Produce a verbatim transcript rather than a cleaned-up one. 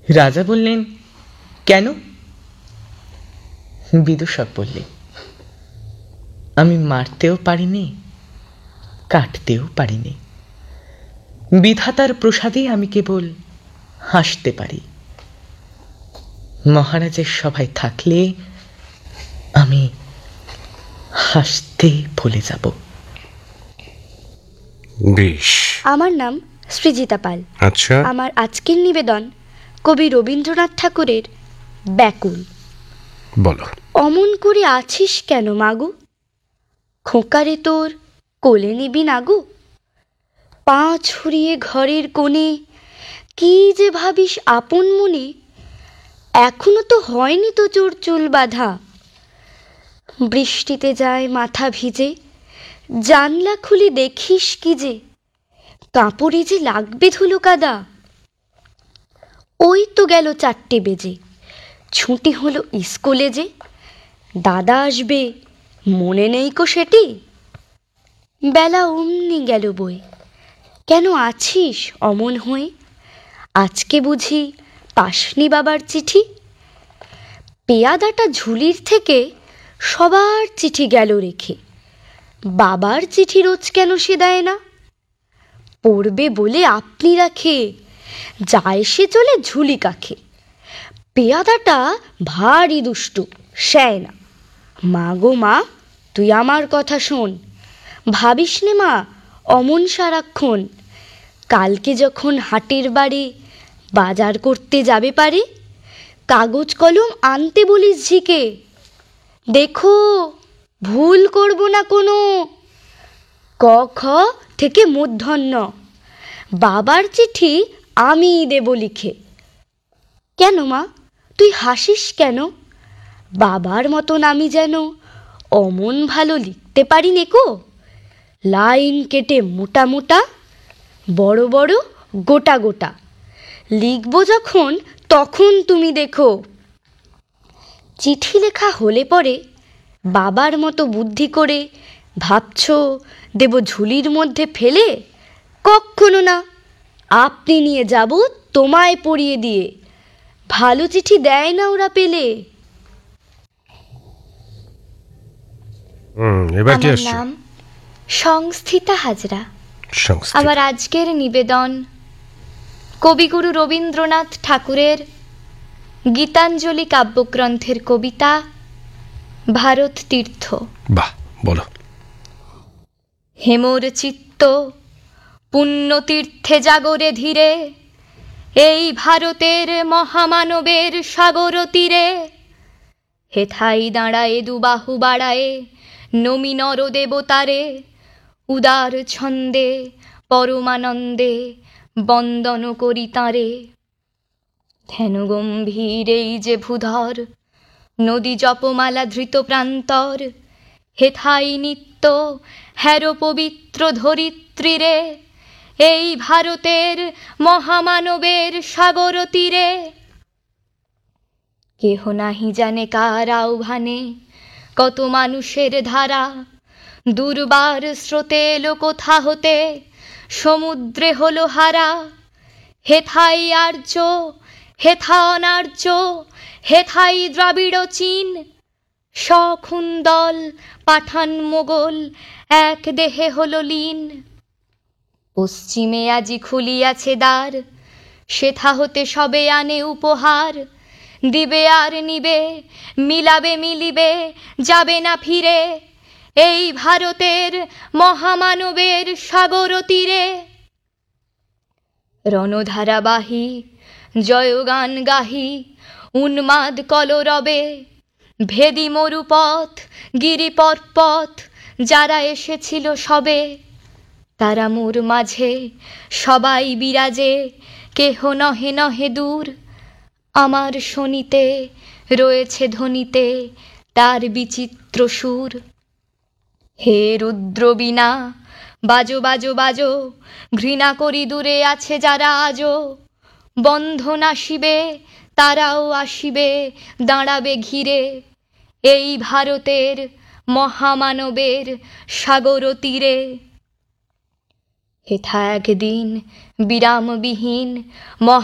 রাজা বললেন, কেন? বিদূষক বললে, আমি মারতেও পারিনি, কাটতেও পারিনি। বিধাতার প্রসাদে আমি কেবল হাসতে পারি। মহারাজের সভায় থাকলে আমি হাসতে ভুলে যাব। বেশ। আমার নাম সৃজিতা পাল। আচ্ছা। আমার আজকের নিবেদন কবি রবীন্দ্রনাথ ঠাকুরের ব্যাকুল। বলো। অমন করে আছিস কেন মাগু, খোঁকারে তোর কোলে নিবি নাগু। পা ছড়িয়ে ঘরের কোণে কি যে ভাবিস আপন মনে, এখনো তো হয়নি তো তোর চুল বাঁধা। বৃষ্টিতে যায় মাথা ভিজে, জানলা খুলে দেখিস কি যে, কাপড়ে যে লাগবে ধুলো কাদা। ওই তো গেল চারটে বেজে, ছুটি হলো স্কুলে যে, দাদা আসবে মনে নেই কো সেটি। বেলা অমনি গেল বই, কেন আছিস অমন হয়ে, আজকে বুঝি পাসনি বাবার চিঠি। পেয়াদাটা ঝুলির থেকে সবার চিঠি গেল রেখে, বাবার চিঠি রোজ কেন সে দেয় না। পড়বে বলে আপনি রাখে, যায় সে চলে ঝুলি কাখে। পেয়াদাটা ভারী দুষ্টু, সেয় না। মা গো মা, তুই আমার কথা শোন, ভাবিস নে মা অমন সারাক্ষণ। কালকে যখন হাটের বাড়ি বাজার করতে যাবে পারে, কাগজ কলম আনতে বলিস ঝিকে। দেখো ভুল করব না কোনো, ক খ থেকে মূর্ধন্য, বাবার চিঠি আমি দেব লিখে। কেন মা তুই হাসিস কেন, বাবার মতন আমি যেন অমন ভালো লিখতে পারি নেকো। লাইন কেটে মোটা মোটা, বড় বড় গোটা গোটা, লিখব যখন তখন তুমি দেখো। চিঠি লেখা হলে পরে বাবার মতো বুদ্ধি করে ভাবছ দেব ঝুলির মধ্যে ফেলে, কক্ষনো না। আপনি নিয়ে যাব তোমায় পড়িয়ে দিয়ে, ভালো চিঠি দেয় না ওরা পেলে। এবার কি আমার আসছে? নাম সংস্থিতা হাজরা। সংস্থিতা। আমার আজকের নিবেদন কবিগুরু রবীন্দ্রনাথ ঠাকুরের গীতাঞ্জলি কাব্যগ্রন্থের কবিতা ভারত তীর্থ। বাহ, বলো। হেমর চিত্ত পুণ্যতীর্থে জাগরে ধীরে, এই ভারতের মহামানবের সাগর তীরে। হেথাই দাঁড়ায়ে দুবাহু বাড়ায়ে নমি নর দেবতারে, উদার ছন্দে পরমানন্দে বন্দন করি তাঁরে। ধ্যান গম্ভীর এই যে ভূধর, নদী জপমালা ধৃত প্রান্তর। হেথাই নিত্য হ্যার পবিত্র ধরিত্রীরে, এই ভারতের মহামানবের সাগর তীরে। কেহ নাহি জানে কার আহ্বানে কত মানুষের ধারা, দুর্বার স্রোতে এলো কোথা হতে সমুদ্রে হলো হারা। হেথাই আর্য হেথা অনার্য, হেথাই দ্রাবিড় চীন, সখুন্দল পাঠান মোগল এক দেহে হলো লীন। পশ্চিমে আজি খুলিয়াছে দ্বার, সেথা হতে সবে আনে উপহার। দিবে আর নিবে, মিলাবে মিলিবে, যাবে না ফিরে, এই ভারতের মহামানবের সাগর তীরে। রণধারাবাহী জয়গান গাহি উন্মাদ কলরবে, ভেদি মরুপথ গিরি পর্বত যারা এসেছিল সবে। তারা মোর মাঝে সবাই বিরাজে, কেহ নহে নহে দূর। আমার শনিতে রয়েছে ধ্বনিতে তার বিচিত্র সুর। হে রুদ্র বীণা বাজো বাজো বাজো, ঘৃণা করি দূরে আছে যারা আজো। বন্ধন আসিবে তারাও আসিবে, দাঁড়াবে ঘিরে, এই ভারতের মহামানবের সাগর তীরে। হেথা একদিন বিরামবিহীন